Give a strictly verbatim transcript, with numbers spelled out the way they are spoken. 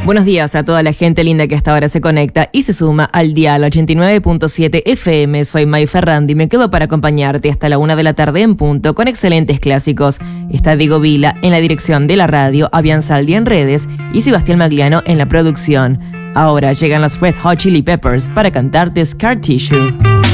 Buenos días a toda la gente linda que hasta ahora se conecta y se suma al dial ochenta y nueve punto siete F M. Soy May Ferrandi y me quedo para acompañarte hasta la una de la tarde en punto con excelentes clásicos. Está Diego Vila en la dirección de la radio, Avian Saldi en redes y Sebastián Magliano en la producción. Ahora llegan los Red Hot Chili Peppers para cantarte Scar Tissue.